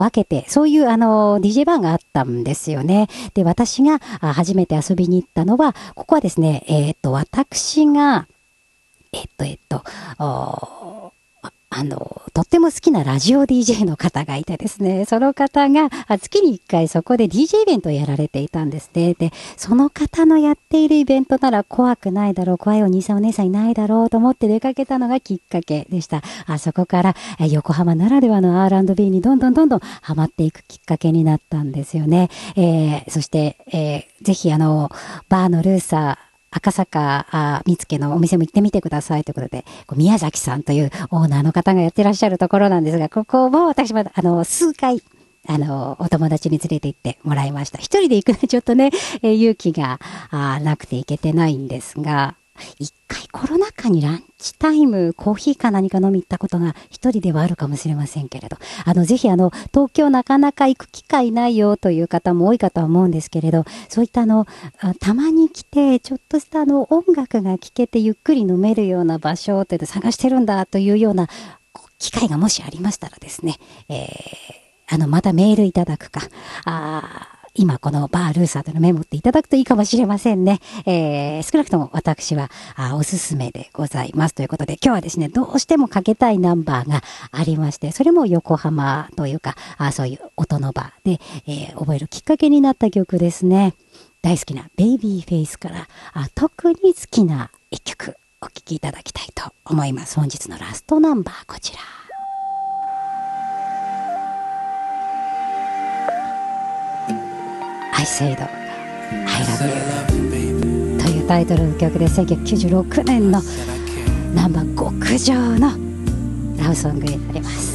分けて、そういうDJ バーがあったんですよね。で、私が初めて遊びに行ったのは、ここはですね、私が、とっても好きなラジオ DJ の方がいてですね、その方が月に1回そこで DJ イベントをやられていたんですね。で、その方のやっているイベントなら怖くないだろう、怖いお兄さんお姉さんいないだろうと思って出かけたのがきっかけでした。そこから横浜ならではの R&B にどんどんハマっていくきっかけになったんですよね。そして、ぜひバーのルーサー、赤坂見附のお店も行ってみてくださいということで、宮崎さんというオーナーの方がやってらっしゃるところなんですが、ここも私も数回、お友達に連れて行ってもらいました。一人で行くのはちょっとね、勇気がなくて行けてないんですが、一回コロナ禍にランチタイムコーヒーか何か飲み行ったことが一人ではあるかもしれませんけれど、ぜひ東京なかなか行く機会ないよという方も多いかとは思うんですけれど、そういったたまに来てちょっとした音楽が聴けてゆっくり飲めるような場所って探してるんだというような機会がもしありましたらですね、またメールいただくか、今このバールーサーでのメモっていただくといいかもしれませんね。少なくとも私はおすすめでございますということで、今日はですね、どうしてもかけたいナンバーがありまして、それも横浜というか、そういう音のバーで、覚えるきっかけになった曲ですね。大好きなベイビーフェイスから特に好きな一曲お聴きいただきたいと思います。本日のラストナンバー、こちら。I said I love you というタイトルの曲で1996年のナンバー極上のラブソングになります。